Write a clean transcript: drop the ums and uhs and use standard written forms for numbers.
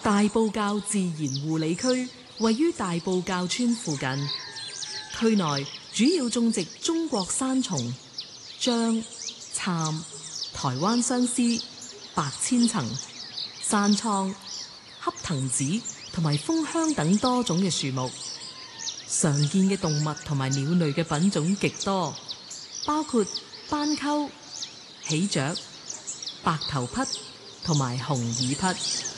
大埔滘自然護理區位於大埔滘村附近，區內主要種植中國山松、樟、杉、台灣相思、白千層、山蒼、黑藤子同埋楓香等多種嘅樹木。常見嘅動物同埋鳥類嘅品種極多，包括斑鳩、喜鵲、白頭鵯同埋紅耳鵯。